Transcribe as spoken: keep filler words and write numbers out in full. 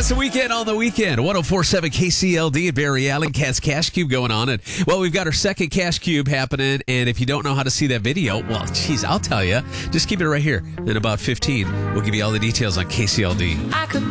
That's the weekend on the weekend. one oh four point seven K C L D at Barry Allen. Cat's Cash Cube going on. And, well, we've got our second Cash Cube happening. And if you don't know how to see that video, well, geez, I'll tell you. Just keep it right here. In about fifteen, we'll give you all the details on K C L D. I could